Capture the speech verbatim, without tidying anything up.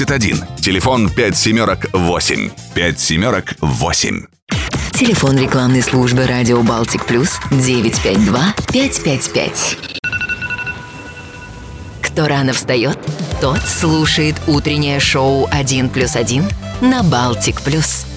один. Телефон пять семерок восемь. пять семерок восемь. Телефон рекламной службы «Радио Балтик Плюс» девять пять два пять пять пять. Кто рано встает, тот слушает утреннее шоу «один плюс один» на Балтик Плюс.